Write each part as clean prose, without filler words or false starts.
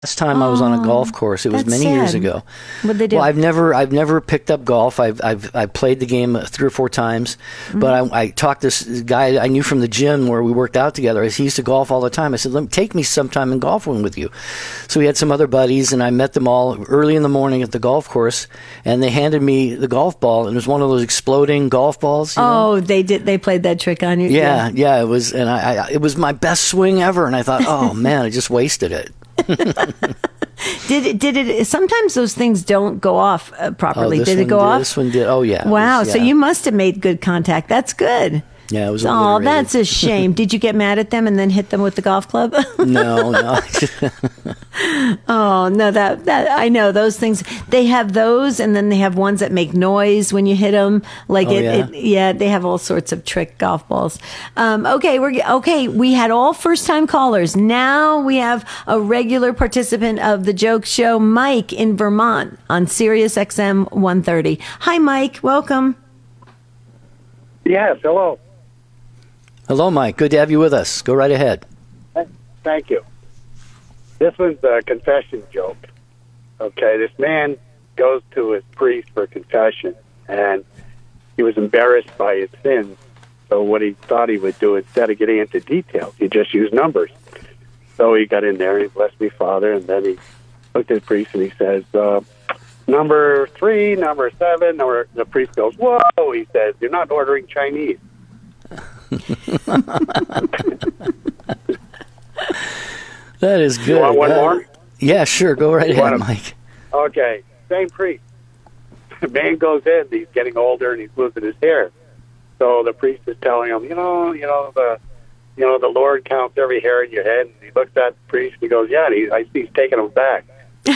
Last time I was on a golf course, it was that's many years sad. ago. What'd they do? Well, I've never picked up golf. I've played the game 3 or 4 times, but I talked to this guy I knew from the gym where we worked out together. He used to golf all the time. I said, take me sometime and golf one with you. So we had some other buddies, and I met them all early in the morning at the golf course, and they handed me the golf ball, and it was one of those exploding golf balls. You know? They did. They played that trick on you. Yeah. It was, and it was my best swing ever, and I thought, oh man, I just wasted it. Did it? Sometimes those things don't go off properly. Did it go off? This one did. Oh yeah. Wow. Was, So you must have made good contact. That's good. Yeah, it was. Oh, that's a shame. Did you get mad at them and then hit them with the golf club? No. Oh no, that I know those things. They have those, and then they have ones that make noise when you hit them. Like they have all sorts of trick golf balls. Okay. We had all first time callers. Now we have a regular participant of the Joke Show, Mike in Vermont on Sirius XM 130. Hi, Mike. Welcome. Yes, hello. Hello, Mike. Good to have you with us. Go right ahead. Thank you. This one's a confession joke. Okay, this man goes to his priest for confession, and he was embarrassed by his sins. So what he thought he would do, instead of getting into details, he just used numbers. So he got in there, and he blessed me, Father, and then he looked at the priest, and he says, number 3, number 7, the priest goes, whoa, he says, you're not ordering Chinese. That is good. You want one more? Yeah, sure. Go right ahead, Mike. Okay, same priest. The man goes in, he's getting older, and he's losing his hair. So the priest is telling him, the Lord counts every hair in your head. And he looks at the priest, and he goes, yeah, and I see he's taking them back. I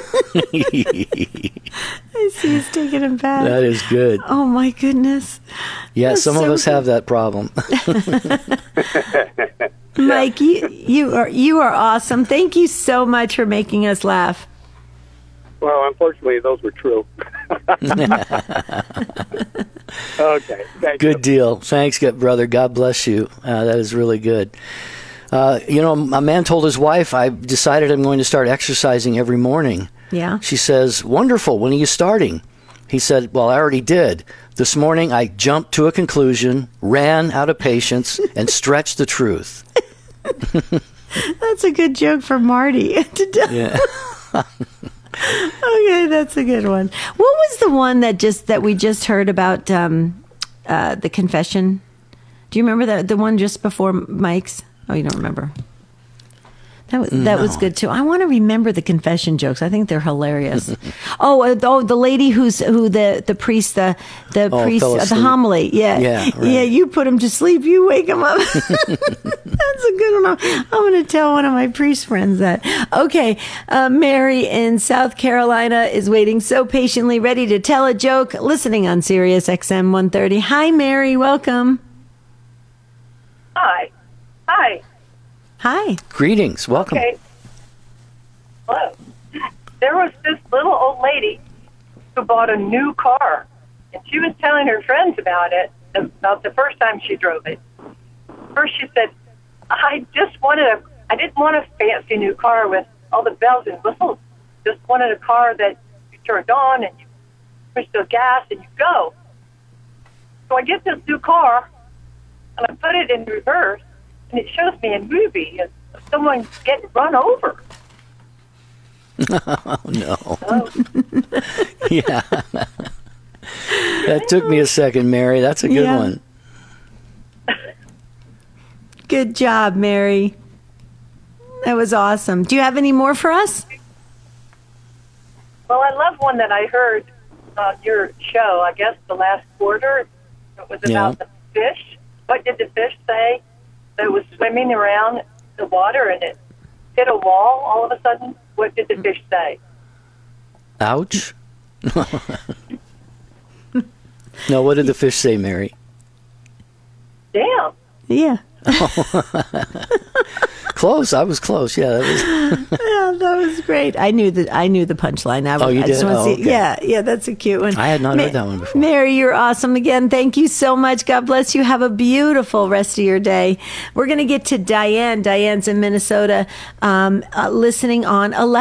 see he's taking him back. That is good. Oh my goodness. Yeah, That's some of us have that problem. Mike, you are awesome. Thank you so much for making us laugh. Well, unfortunately, those were true. Okay, thank you. Good deal. Thanks, brother. God bless you. That is really good. A man told his wife, I decided I'm going to start exercising every morning. Yeah. She says, wonderful. When are you starting? He said, well, I already did. This morning, I jumped to a conclusion, ran out of patience, and stretched the truth. That's a good joke for Marty. Yeah. Okay, that's a good one. What was the one that we just heard about the confession? Do you remember the one just before Mike's? Oh, you don't remember? That was good too. I want to remember the confession jokes. I think they're hilarious. The lady who the priest the priest the homily. Yeah, right. Yeah. You put him to sleep. You wake him up. That's a good one. I'm going to tell one of my priest friends that. Okay, Mary in South Carolina is waiting so patiently, ready to tell a joke. Listening on Sirius XM 130. Hi, Mary. Welcome. Hi. Hi. Greetings. Welcome. Okay. Hello. There was this little old lady who bought a new car, and she was telling her friends about it, about the first time she drove it. First she said, I didn't want a fancy new car with all the bells and whistles. Just wanted a car that you turned on and you push the gas and you go. So I get this new car, and I put it in reverse, and it shows me a movie of someone getting run over. Oh, no. Yeah. That took me a second, Mary. That's a good one. Good job, Mary. That was awesome. Do you have any more for us? Well, I love one that I heard on your show, I guess the last quarter. It was about the fish. What did the fish say? That it was swimming around the water and it hit a wall all of a sudden. What did the fish say? Ouch. No, what did the fish say, Mary? Damn. Yeah. Close. I was close. Yeah. Yeah, that was great. I knew the punchline. You I did? just want to see. Okay. Yeah, that's a cute one. I had not heard that one before. Mary, you're awesome again. Thank you so much. God bless you. Have a beautiful rest of your day. We're going to get to Diane. Diane's in Minnesota, listening on 11.